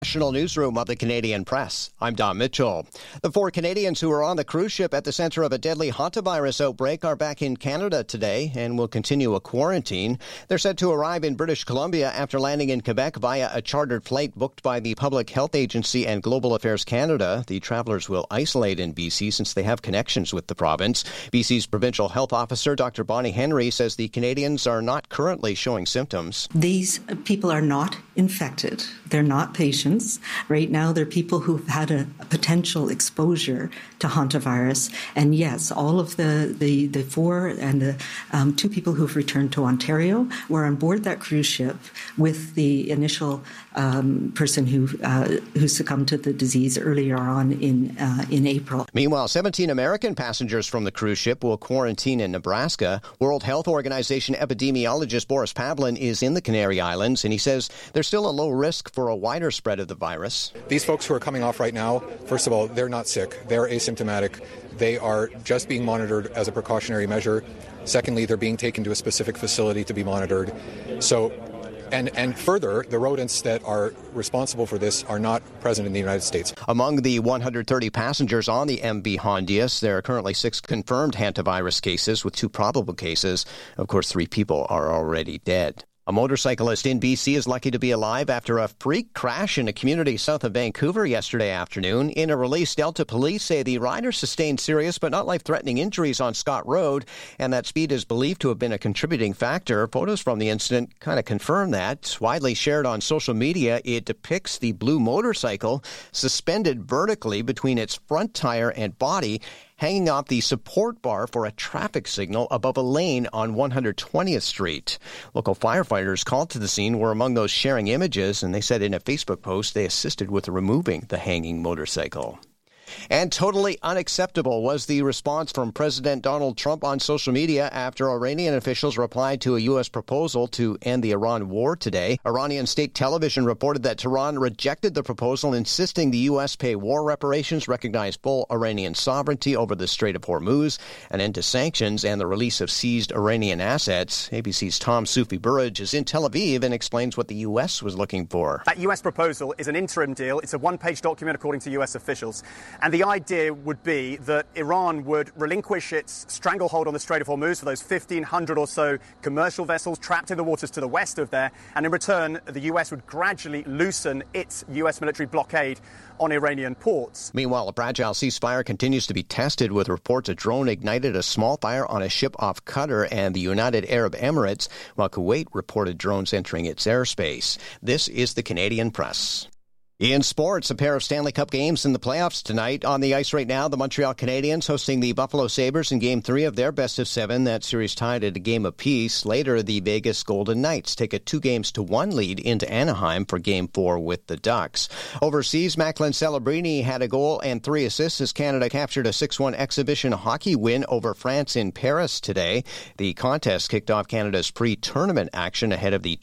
National Newsroom of the Canadian Press. I'm Don Mitchell. The 4 Canadians who were on the cruise ship at the center of a deadly hantavirus outbreak are back in Canada today and will continue a quarantine. They're set to arrive in British Columbia after landing in Quebec via a chartered flight booked by the Public Health Agency and Global Affairs Canada. The travelers will isolate in BC since they have connections with the province. BC's Provincial Health Officer, Dr. Bonnie Henry, says the Canadians are not currently showing symptoms. These people are not infected. They're not patients. Right now, they're people who've had a potential exposure to hantavirus. And yes, all of the 4 and the 2 people who've returned to Ontario were on board that cruise ship with the initial person who succumbed to the disease earlier on in April. Meanwhile, 17 American passengers from the cruise ship will quarantine in Nebraska. World Health Organization epidemiologist Boris Pavlin is in the Canary Islands, and he says there's still a low risk for a wider spread of the virus. These folks who are coming off right now, first of all, they're not sick. They're asymptomatic. They are just being monitored as a precautionary measure. Secondly, they're being taken to a specific facility to be monitored. So, and further, the rodents that are responsible for this are not present in the United States. Among the 130 passengers on the MV Hondius, there are currently 6 confirmed hantavirus cases with 2 probable cases. Of course, 3 people are already dead. A motorcyclist in BC is lucky to be alive after a freak crash in a community south of Vancouver yesterday afternoon. In a release, Delta police say the rider sustained serious but not life-threatening injuries on Scott Road, and that speed is believed to have been a contributing factor. Photos from the incident kind of confirm that. Widely shared on social media, it depicts the blue motorcycle suspended vertically between its front tire and body, hanging off the support bar for a traffic signal above a lane on 120th Street. Local firefighters called to the scene were among those sharing images, and they said in a Facebook post they assisted with removing the hanging motorcycle. And totally unacceptable was the response from President Donald Trump on social media after Iranian officials replied to a U.S. proposal to end the Iran war today. Iranian state television reported that Tehran rejected the proposal, insisting the U.S. pay war reparations, recognize full Iranian sovereignty over the Strait of Hormuz, an end to sanctions, and the release of seized Iranian assets. ABC's Tom Soufi Burrage is in Tel Aviv and explains what the U.S. was looking for. That U.S. proposal is an interim deal. It's a one-page document, according to U.S. officials. And the idea would be that Iran would relinquish its stranglehold on the Strait of Hormuz for those 1,500 or so commercial vessels trapped in the waters to the west of there. And in return, the U.S. would gradually loosen its U.S. military blockade on Iranian ports. Meanwhile, a fragile ceasefire continues to be tested with reports a drone ignited a small fire on a ship off Qatar and the United Arab Emirates, while Kuwait reported drones entering its airspace. This is the Canadian Press. In sports, a pair of Stanley Cup games in the playoffs tonight. On the ice right now, the Montreal Canadiens hosting the Buffalo Sabres in Game 3 of their best-of-7. That series tied at a game apiece. Later, the Vegas Golden Knights take a 2-1 lead into Anaheim for Game 4 with the Ducks. Overseas, Macklin Celebrini had a goal and 3 assists as Canada captured a 6-1 exhibition hockey win over France in Paris today. The contest kicked off Canada's pre-tournament action ahead of the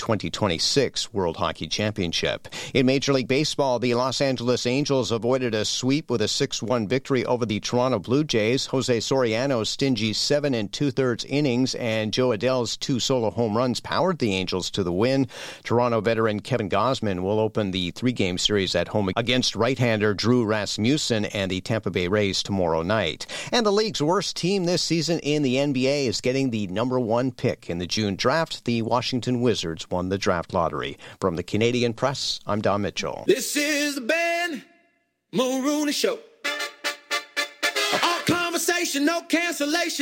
2026 World Hockey Championship. In Major League Baseball, the Los Angeles Angels avoided a sweep with a 6-1 victory over the Toronto Blue Jays. Jose Soriano's stingy 7 2/3 innings and Joe Adell's 2 solo home runs powered the Angels to the win. Toronto veteran Kevin Gausman will open the 3-game series at home against right-hander Drew Rasmussen and the Tampa Bay Rays tomorrow night. And the league's worst team this season in the NBA is getting the number 1 pick in the June draft. The Washington Wizards won the draft lottery. From the Canadian Press, I'm Don Mitchell. This is the Ben Mulrooney Show. All conversation, no cancellation.